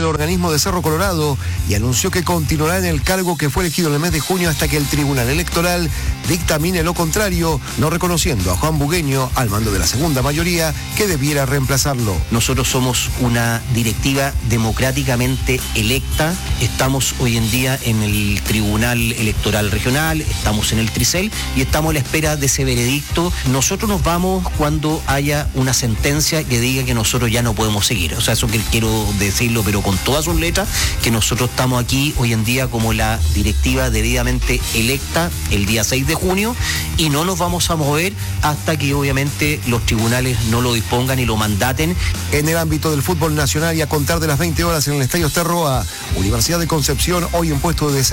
el organismo de Cerro Colorado y anunció que continuará en el cargo que fue elegido en el mes de junio hasta que el Tribunal Electoral dictamine lo contrario, no reconociendo a Juan Bugueño al mando de la segunda mayoría que debiera reemplazarlo. Nosotros somos una directiva democráticamente electa, estamos hoy en día en el Tribunal Electoral Regional, estamos en el Tricel y estamos a la espera de ese veredicto. Nosotros nos vamos cuando haya una sentencia que diga que nosotros ya no podemos seguir. O sea, eso que quiero decirlo, pero con todas sus letras, que nosotros estamos aquí hoy en día como la directiva debidamente electa el día 6 de junio y no nos vamos a mover hasta que obviamente los tribunales no lo dispongan y lo mandaten. En el ámbito del fútbol nacional y a contar de las 20 horas en el Estadio Sterroa, Universidad de Concepción hoy en puesto de